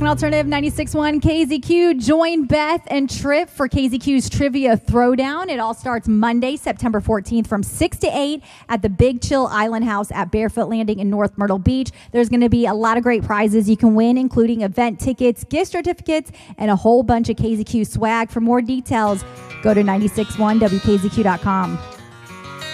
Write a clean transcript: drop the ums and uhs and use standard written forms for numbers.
Alternative 96.1 KZQ. Join Beth and Trip for KZQ's Trivia Throwdown. It all starts Monday, September 14th from 6 to 8 at the Big Chill Island House at Barefoot Landing in North Myrtle Beach. There's going to be a lot of great prizes you can win, including event tickets, gift certificates, and a whole bunch of KZQ swag. For more details, go to 961wkzq.com.